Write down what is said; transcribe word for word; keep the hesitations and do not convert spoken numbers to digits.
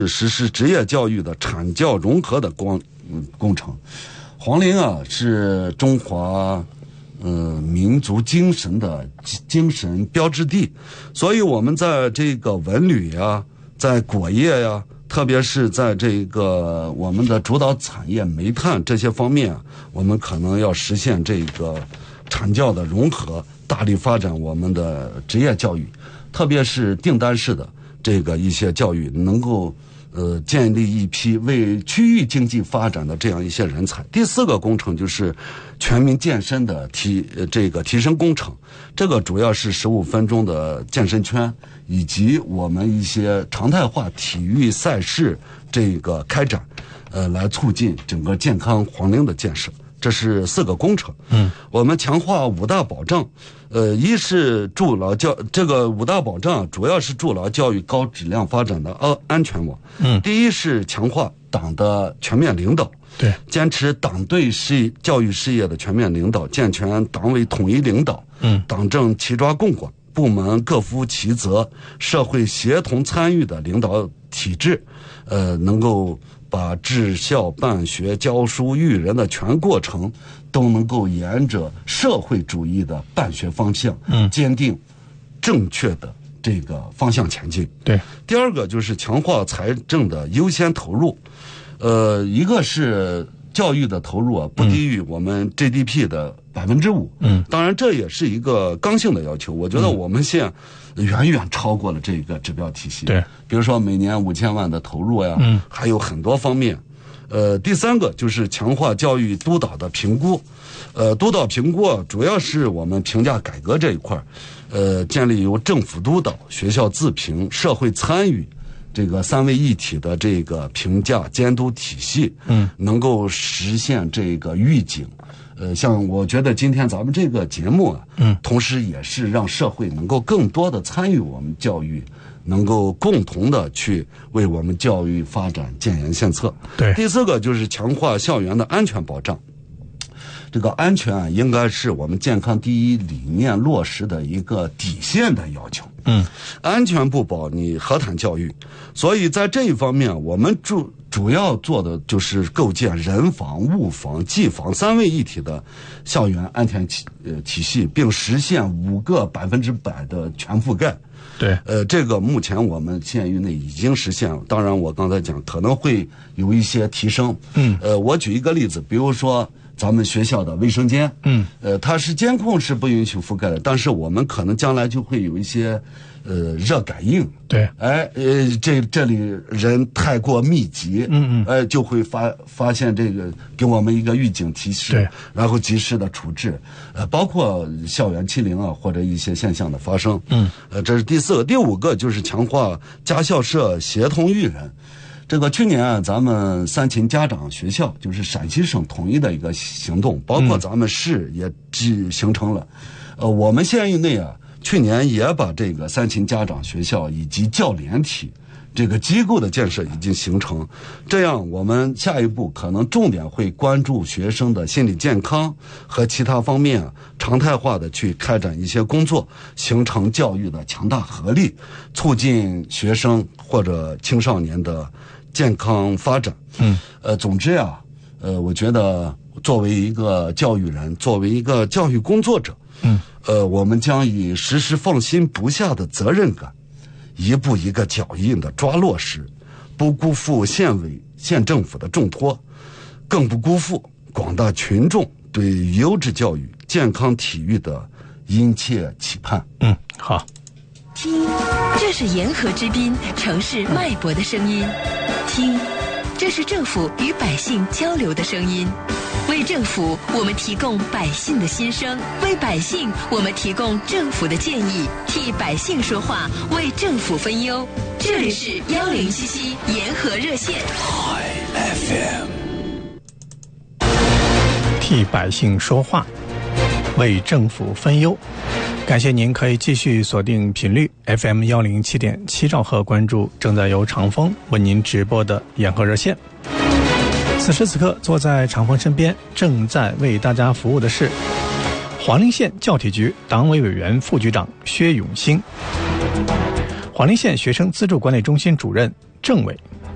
实施职业教育的产教融合的工工程。黄陵啊，是中华呃民族精神的精神标志地，所以我们在这个文旅呀，在果业呀，特别是在这个我们的主导产业煤炭这些方面，我们可能要实现这个产教的融合，大力发展我们的职业教育，特别是订单式的这个一些教育，能够呃建立一批为区域经济发展的这样一些人才。第四个工程就是全民健身的提呃这个提升工程，这个主要是十五分钟的健身圈，以及我们一些常态化体育赛事这个开展，呃，来促进整个健康黄陵的建设。这是四个工程。嗯，我们强化五大保障，呃，一是筑牢教这个五大保障主要是筑牢教育高质量发展的安安全网。嗯，第一是强化党的全面领导， 对， 坚持党对事教育事业的全面领导，健全党委统一领导，嗯，党政齐抓共管，部门各负其责，社会协同参与的领导体制，呃，能够把治校办学教书育人的全过程都能够沿着社会主义的办学方向，嗯，坚定正确的这个方向前进。 对， 第二个就是强化财政的优先投入，呃，一个是教育的投入啊，不低于我们 G D P 的百分之五。嗯，当然这也是一个刚性的要求。我觉得我们现在远远超过了这个指标体系。 对， 比如说每年五千万的投入呀，嗯，还有很多方面。呃，第三个就是强化教育督导的评估。呃，督导评估啊，主要是我们评价改革这一块，呃，建立由政府督导、学校自评、社会参与这个三位一体的这个评价监督体系，嗯，能够实现这个预警。呃，像我觉得今天咱们这个节目啊，嗯，同时也是让社会能够更多的参与我们教育，能够共同的去为我们教育发展建言献策。 对， 第四个就是强化校园的安全保障。这个安全啊，应该是我们健康第一理念落实的一个底线的要求。嗯，安全不保，你何谈教育？所以在这一方面，我们主主要做的就是构建人防、物防、技防三位一体的校园安全体呃体系，并实现五个百分之百的全覆盖。 对， 呃，这个目前我们县域内已经实现了。当然，我刚才讲可能会有一些提升。嗯，呃，我举一个例子，比如说咱们学校的卫生间，嗯，呃，它是监控是不允许覆盖的，但是我们可能将来就会有一些，呃，热感应。 对， 哎，呃，这这里人太过密集，嗯嗯，哎，就会发发现这个给我们一个预警提示， 对， 然后及时的处置，呃，包括校园欺凌啊或者一些现象的发生，嗯，呃，这是第四个，第五个就是强化家校社协同育人。这个去年啊，咱们三秦家长学校就是陕西省统一的一个行动，包括咱们市也既形成了。呃，我们县域内啊，去年也把这个三秦家长学校以及教联体这个机构的建设已经形成。这样，我们下一步可能重点会关注学生的心理健康和其他方面啊，常态化的去开展一些工作，形成教育的强大合力，促进学生或者青少年的健康发展。嗯，呃，总之啊，呃，我觉得作为一个教育人，作为一个教育工作者，嗯，呃，我们将以时时放心不下的责任感，一步一个脚印的抓落实，不辜负县委、县政府的重托，更不辜负广大群众对优质教育、健康体育的殷切期盼。 嗯，好。 听，这是沿河之滨城市脉搏的声音。听，这是政府与百姓交流的声音。为政府，我们提供百姓的心声；为百姓，我们提供政府的建议。替百姓说话，为政府分忧。这里是幺零七七沿河热线。 F M， 替百姓说话，为政府分忧。感谢您可以继续锁定频率 F M 幺零七点七兆赫，关注正在由长风为您直播的沿河热线。此时此刻，坐在长风身边，正在为大家服务的是黄陵县教体局党委委员、副局长薛永兴，黄陵县学生资助管理中心主任、政委